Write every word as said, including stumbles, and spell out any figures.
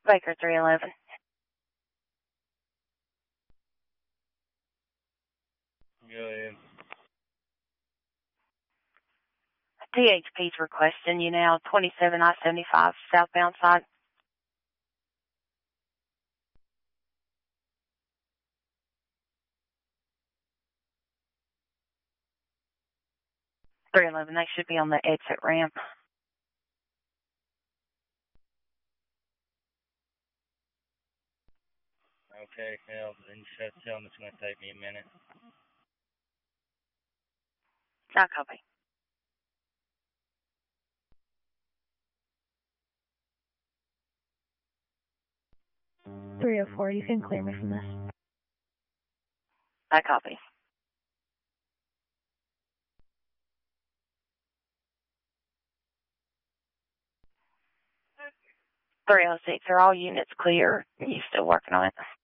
Baker three eleven. Go ahead. T H P's requesting you now, twenty-seven I seventy-five southbound side. three eleven, they should be on the exit ramp. Okay, hell, then you should tell them it's going to take me a minute. I copy. three oh four, you can clear me from this. I copy. three oh six, are all units clear? Are you still working on it?